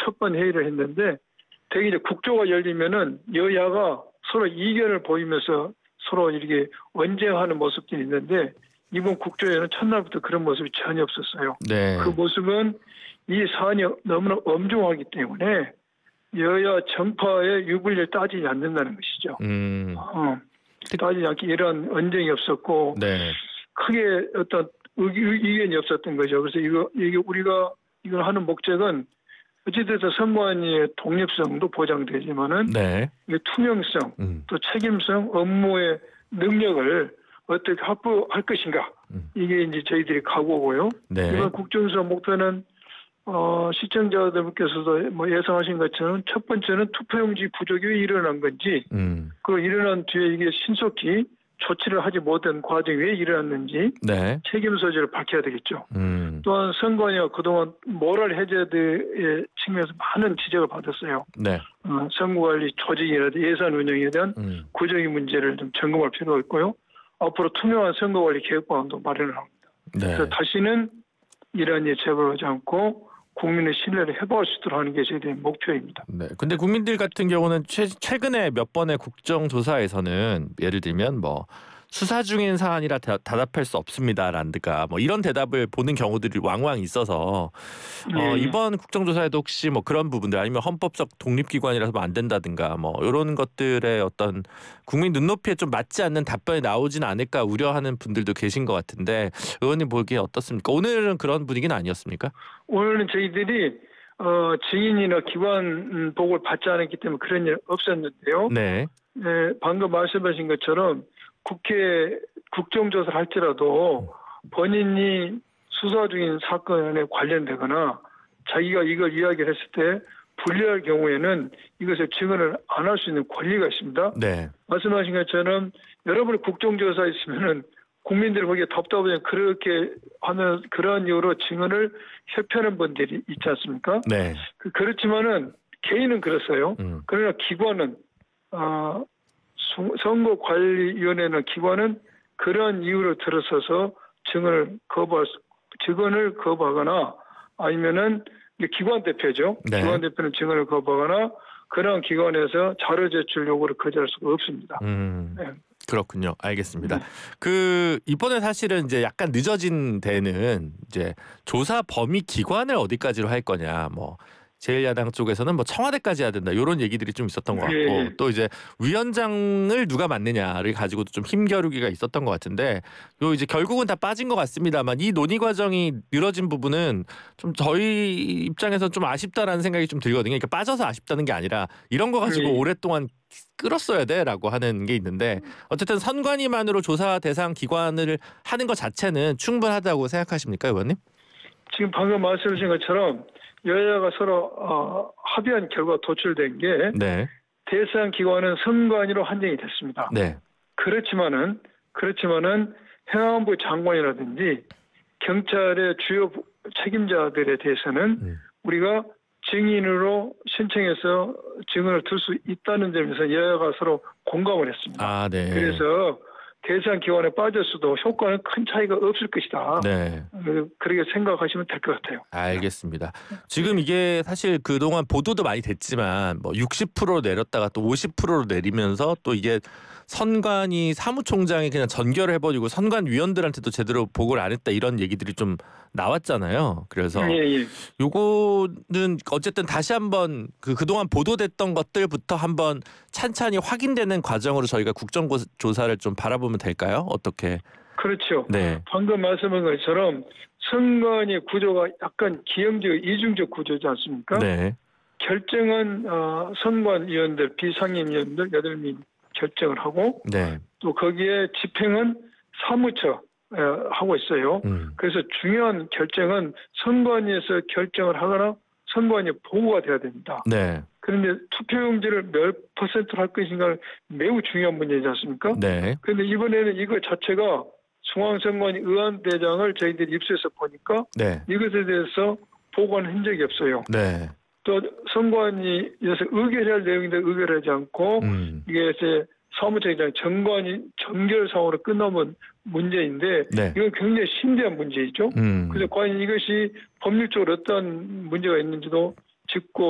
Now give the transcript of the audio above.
첫 번 회의를 했는데 대개 이제 국조가 열리면은 여야가 서로 이견을 보이면서 서로 이렇게 언쟁하는 모습들이 있는데 이번 국조에는 첫날부터 그런 모습이 전혀 없었어요. 네. 그 모습은 이 사안이 너무나 엄중하기 때문에 여야 정파의 유불리를 따지지 않는다는 것이죠. 따지지 않게 이런 언쟁이 없었고 네. 크게 어떤 의견이 없었던 거죠. 그래서 이게 우리가 이걸 하는 목적은 어찌됐든 선관위의 독립성도 보장되지만은 네. 이게 투명성, 또 책임성, 업무의 능력을 어떻게 확보할 것인가. 이게 이제 저희들이 각오고요. 네. 이번 국정조사 목표는 시청자들께서도 뭐 예상하신 것처럼 첫 번째는 투표용지 부족이 왜 일어난 건지, 그 일어난 뒤에 이게 신속히 조치를 하지 못한 과정이 왜 일어났는지 네. 책임 소재를 밝혀야 되겠죠. 또한 선관위가 그동안 모랄 해제의 측면에서 많은 지적을 받았어요. 네. 선거관리 조직이라든지 예산 운영에 대한 구조적인 문제를 좀 점검할 필요가 있고요. 앞으로 투명한 선거관리 계획방안도 마련을 합니다. 네. 그래서 다시는 이런 일 재발하지 않고 국민의 신뢰를 회복할 수 있도록 하는 게 저희들의 목표입니다. 네. 근데 국민들 같은 경우는 최근에 몇 번의 국정조사에서는 예를 들면 뭐 수사 중인 사안이라 대답할 수 없습니다라든가 뭐 이런 대답을 보는 경우들이 왕왕 있어서 이번 국정조사에도 혹시 뭐 그런 부분들 아니면 헌법적 독립기관이라서 뭐 안 된다든가 뭐 이런 것들의 어떤 국민 눈높이에 좀 맞지 않는 답변이 나오진 않을까 우려하는 분들도 계신 것 같은데 의원님 보기에 어떻습니까? 오늘은 그런 분위기는 아니었습니까? 오늘은 저희들이 증인이나 기관 보고를 받지 않았기 때문에 그런 일 없었는데요. 네. 네, 방금 말씀하신 것처럼 국회 국정조사를 할지라도 본인이 수사 중인 사건에 관련되거나 자기가 이걸 이야기를 했을 때 불리할 경우에는 이것을 증언을 안 할 수 있는 권리가 있습니다. 네. 말씀하신 것처럼 여러분이 국정조사에 있으면은 국민들이 보기에 답답하면 그렇게 하는 그런 이유로 증언을 협회하는 분들이 있지 않습니까? 네. 그렇지만은 개인은 그렇어요. 그러나 기관은 선거관리위원회나 기관은 그런 이유를 들어서서 증언을 거부하거나 아니면은 기관 대표죠. 네. 기관 대표는 증언을 거부하거나 그런 기관에서 자료 제출 요구를 거절할 수가 없습니다. 네. 그렇군요. 알겠습니다. 그 이번에 사실은 이제 약간 늦어진 데는 이제 조사 범위 기관을 어디까지로 할 거냐 뭐. 제1야당 쪽에서는 뭐 청와대까지 해야 된다 이런 얘기들이 좀 있었던 것 같고 또 이제 위원장을 누가 맡느냐를 가지고도 좀 힘겨루기가 있었던 것 같은데 요 이제 결국은 다 빠진 것 같습니다만 이 논의 과정이 늘어진 부분은 좀 저희 입장에서 좀 아쉽다라는 생각이 좀 들거든요. 그러니까 빠져서 아쉽다는 게 아니라 이런 거 가지고 오랫동안 끌었어야 돼라고 하는 게 있는데 어쨌든 선관위만으로 조사 대상 기관을 하는 것 자체는 충분하다고 생각하십니까, 의원님? 지금 방금 말씀하신 것처럼 여야가 서로 합의한 결과 도출된 게 네. 대상 기관은 선관위로 한정이 됐습니다. 네. 그렇지만은 행안부 장관이라든지 경찰의 주요 책임자들에 대해서는 우리가 증인으로 신청해서 증언을 들 수 있다는 점에서 여야가 서로 공감을 했습니다. 아, 네. 그래서 대상 기관에 빠졌어도 효과는 큰 차이가 없을 것이다. 네. 그렇게 생각하시면 될 것 같아요. 알겠습니다. 지금 이게 사실 그동안 보도도 많이 됐지만 뭐 60%로 내렸다가 또 50%로 내리면서 또 이게 선관위 사무총장이 그냥 전결을 해버리고 선관위원들한테도 제대로 보고를 안 했다 이런 얘기들이 좀 나왔잖아요. 그래서 요거는 어쨌든 다시 한번 그동안 보도됐던 것들부터 한번 찬찬히 확인되는 과정으로 저희가 국정조사를 좀 바라보면 될까요? 어떻게? 그렇죠. 네. 방금 말씀한 것처럼 선관위 구조가 약간 기형적, 이중적 구조지 않습니까? 네. 결정은 선관위원들, 비상임위원들 8명이 결정을 하고 네. 또 거기에 집행은 사무처 하고 있어요. 그래서 중요한 결정은 선관위에서 결정을 하거나 선관위에 보고가 돼야 됩니다. 네. 그런데 투표용지를 몇 퍼센트로 할 것인가 매우 중요한 문제지 않습니까? 네. 그런데 이번에는 이거 자체가 중앙선관위 의원대장을 저희들이 입수해서 보니까 네. 이것에 대해서 보고는 한 적이 없어요. 네. 또 선관위에서 의결해야 할 내용인데 의결하지 않고 이게 이제 사무총장 정관이 정결상으로 끝나면 문제인데 네. 이건 굉장히 심대한 문제이죠. 그래서 과연 이것이 법률적으로 어떤 문제가 있는지도 짚고